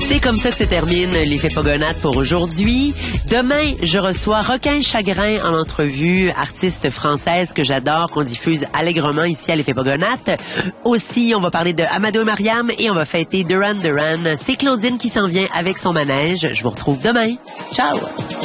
C'est comme ça que se termine l'effet Pogonate pour aujourd'hui. Demain, je reçois Requin Chagrin en entrevue, artiste française que j'adore, qu'on diffuse allègrement ici à l'effet Pogonate. Aussi, on va parler de Amadou et Mariam et on va fêter Duran Duran. C'est Claudine qui s'en vient avec son manège. Je vous retrouve demain. Ciao!